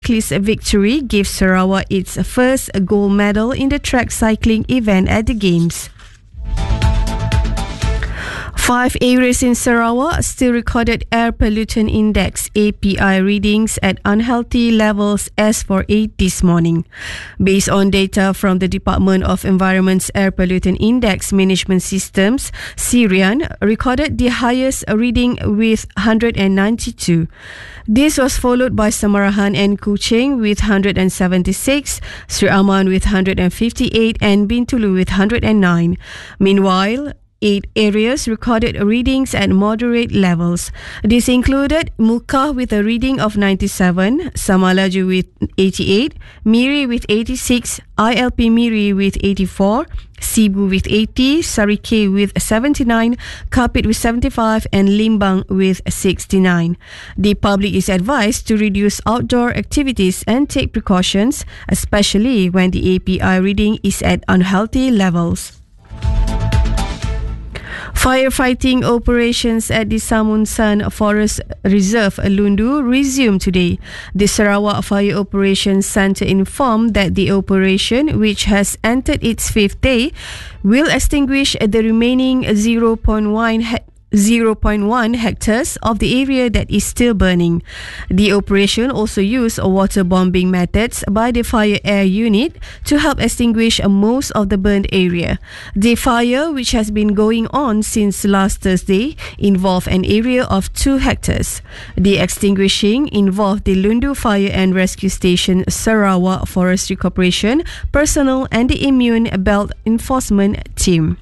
cyclist victory gave Sarawak its first gold medal in the track cycling event at the Games. 5 areas in Sarawak still recorded air pollutant index API readings at unhealthy levels as for 8 this morning. Based on data from the Department of Environment's Air Pollutant Index Management Systems, Sirian recorded the highest reading with 192. This was followed by Samarahan and Kuching with 176, Sri Aman with 158 and Bintulu with 109. Meanwhile, 8 areas recorded readings at moderate levels. This included Muka with a reading of 97, Samalaju with 88, Miri with 86, ILP Miri with 84, Sibu with 80, Sarike with 79, Kapit with 75 and Limbang with 69. The public is advised to reduce outdoor activities and take precautions, especially when the API reading is at unhealthy levels. Firefighting operations at the Samunsan Forest Reserve, Lundu, resumed today. The Sarawak Fire Operations Centre informed that the operation, which has entered its 5th day, will extinguish the remaining 0.1 hectares of the area that is still burning. The operation also used water bombing methods by the fire air unit to help extinguish most of the burned area. The fire, which has been going on since last Thursday, involved an area of 2 hectares. The extinguishing involved the Lundu Fire and Rescue Station, Sarawak Forestry Corporation personnel and the Immune Belt Enforcement Team.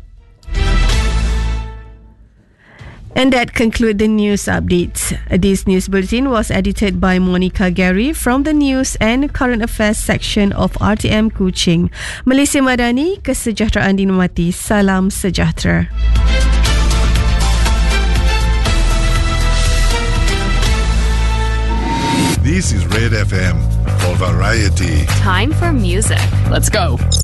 And that concludes the news updates. This news bulletin was edited by Monica Gary from the News and Current Affairs section of RTM Kuching. Malaysia Madani, kesejahteraan dinikmati. Salam sejahtera. This is Red FM for variety. Time for music. Let's go.